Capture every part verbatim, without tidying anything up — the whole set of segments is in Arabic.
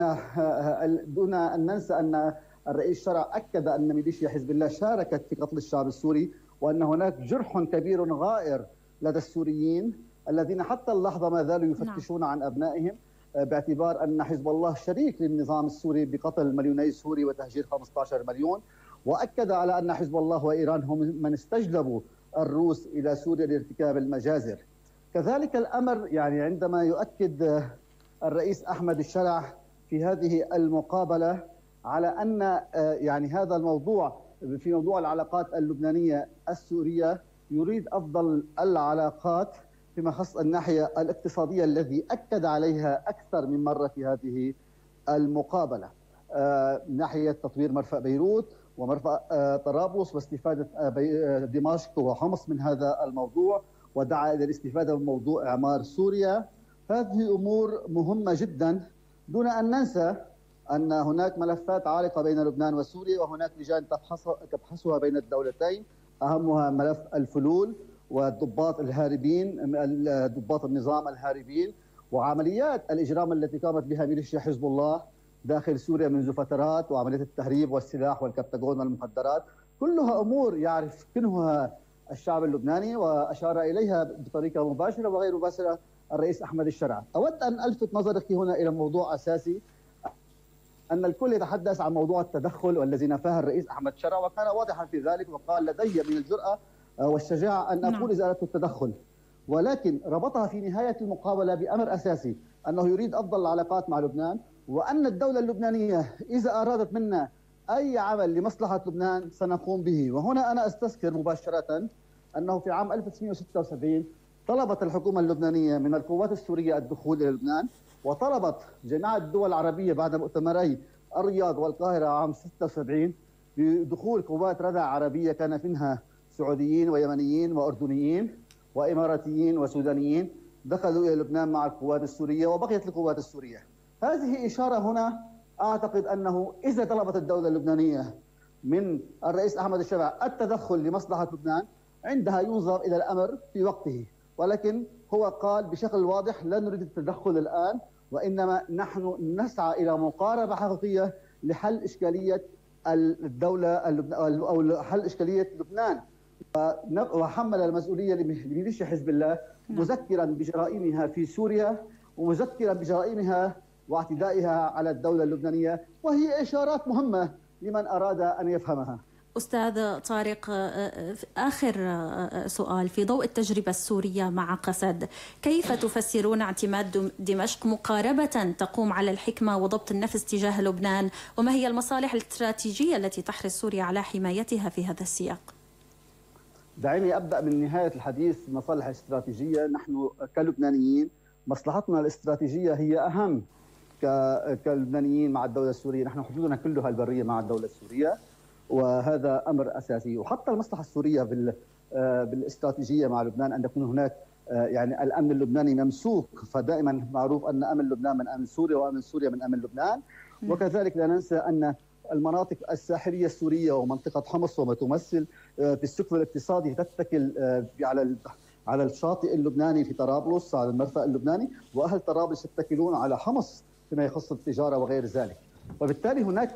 دون أن ننسى أن الرئيس شرع أكد أن ميليشيا حزب الله شاركت في قتل الشعب السوري، وأن هناك جرح كبير غائر لدى السوريين الذين حتى اللحظة ما زالوا يفتشون عن أبنائهم، باعتبار أن حزب الله شريك للنظام السوري بقتل مليوني سوري وتهجير خمسة عشر مليون. وأكد على أن حزب الله وإيران هم من استجلبوا الروس إلى سوريا لارتكاب المجازر. كذلك الأمر يعني عندما يؤكد الرئيس أحمد الشرع في هذه المقابلة على أن يعني هذا الموضوع في موضوع العلاقات اللبنانية السورية يريد أفضل العلاقات فيما يخص الناحية الاقتصادية الذي أكد عليها أكثر من مرة في هذه المقابلة، ناحية تطوير مرفأ بيروت ومرفأ طرابلس واستفادة دمشق وحمص من هذا الموضوع، ودعا إلى الاستفادة من موضوع إعمار سوريا. هذه أمور مهمة جدا، دون أن ننسى أن هناك ملفات عالقة بين لبنان وسوريا، وهناك لجان تبحثها بين الدولتين، أهمها ملف الفلول والضباط الهاربين، ضباط النظام الهاربين، وعمليات الإجرام التي قامت بها ميليشيا حزب الله داخل سوريا منذ فترات، وعمليات التهريب والسلاح والكبتاغون والمخدرات، كلها أمور يعرف كنهها الشعب اللبناني وأشار إليها بطريقة مباشرة وغير مباشرة الرئيس أحمد الشرع. أود أن ألفت نظرك هنا إلى موضوع أساسي، أن الكل يتحدث عن موضوع التدخل والذي نفاه الرئيس أحمد الشرع، وكان واضحا في ذلك وقال لدي من الجرأة والشجاعة أن أقول إزالة التدخل، ولكن ربطها في نهاية المقابلة بأمر أساسي، أنه يريد أفضل العلاقات مع لبنان، وأن الدولة اللبنانية إذا أرادت منا أي عمل لمصلحة لبنان سنقوم به. وهنا أنا أستذكر مباشرة أنه في عام ألف وتسعمئة وستة وسبعين طلبت الحكومة اللبنانية من القوات السورية الدخول إلى لبنان، وطلبت جماعة الدول العربية بعد مؤتمري الرياض والقاهرة عام ستة وسبعين بدخول قوات ردع عربية كان منها سعوديين ويمنيين وأردنيين وإماراتيين وسودانيين، دخلوا إلى لبنان مع القوات السورية وبقيت القوات السورية. هذه إشارة هنا، أعتقد أنه إذا طلبت الدولة اللبنانية من الرئيس أحمد الشرع التدخل لمصلحة لبنان، عندها ينظر إلى الأمر في وقته، ولكن هو قال بشكل واضح لا نريد التدخل الآن، وإنما نحن نسعى إلى مقاربة حقيقية لحل إشكالية الدولة أو حل إشكالية لبنان. وحمل المسؤولية لميليشيا حزب الله مذكرا بجرائمها في سوريا ومذكرا بجرائمها واعتدائها على الدولة اللبنانية، وهي إشارات مهمة لمن أراد أن يفهمها. أستاذ طارق، آخر سؤال، في ضوء التجربة السورية مع قسد، كيف تفسرون اعتماد دمشق مقاربة تقوم على الحكمة وضبط النفس تجاه لبنان، وما هي المصالح الاستراتيجية التي تحرص سوريا على حمايتها في هذا السياق؟ دعيني أبدأ من نهاية الحديث. مصالح استراتيجية، نحن كلبنانيين مصلحتنا الاستراتيجية هي أهم كلبنانيين مع الدولة السورية. نحن حدودنا كلها البرية مع الدولة السورية، وهذا أمر أساسي. وحتى المصلحة السورية بالاستراتيجية مع لبنان أن يكون هناك يعني الأمن اللبناني ممسوك، فدائما معروف أن أمن لبنان من أمن سوريا وأمن سوريا من أمن لبنان. وكذلك لا ننسى أن المناطق الساحلية السورية ومنطقة حمص وما تمثل في السكن الاقتصادي تتكل على على الشاطئ اللبناني في طرابلس، على المرفأ اللبناني، وأهل طرابلس يتكلون على حمص فيما يخص التجارة وغير ذلك. وبالتالي هناك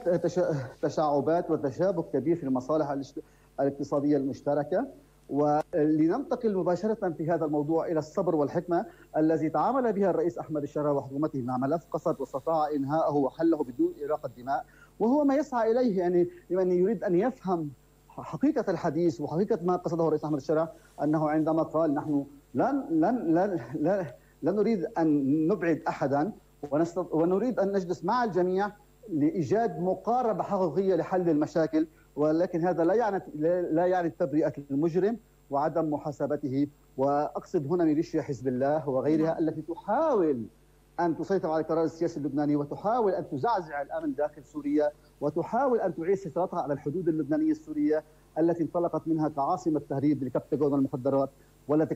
تشعبات وتشابك كبير في المصالح الاقتصادية المشتركة. ولننتقل مباشرة في هذا الموضوع إلى الصبر والحكمة الذي تعامل بها الرئيس أحمد الشرع وحكومته مع ملف قسد، واستطاع إنهاءه وحله بدون إراقة دماء، وهو ما يسعى إليه يعني لمن يريد أن يفهم حقيقة الحديث وحقيقة ما قصده الرئيس أحمد الشرع، أنه عندما قال نحن لن لن لن لا, لا نريد أن نبعد أحدا، ونريد أن نجلس مع الجميع لإيجاد مقاربة حقيقية لحل المشاكل، ولكن هذا لا يعني لا يعني تبرئة المجرم وعدم محاسبته. وأقصد هنا ميليشيا حزب الله وغيرها التي تحاول أن تسيطر على القرار السياسي اللبناني، وتحاول أن تزعزع الأمن داخل سوريا، وتحاول أن تعيد سيطرتها على الحدود اللبنانية السورية التي انطلقت منها كعاصمة تهريب لكبتاغون والمخدرات، والتي